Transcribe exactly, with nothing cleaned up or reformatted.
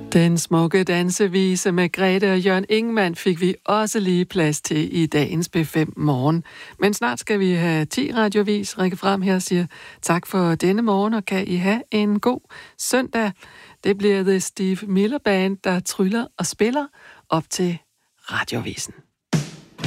Den smukke dansevise med Grete og Jørgen Ingemann fik vi også lige plads til i dagens B fem morgen. Men snart skal vi have ti radiovis. Rikke Frem her siger tak for denne morgen, og kan I have en god søndag. Det bliver The Steve Miller Band, der tryller og spiller op til radiovisen.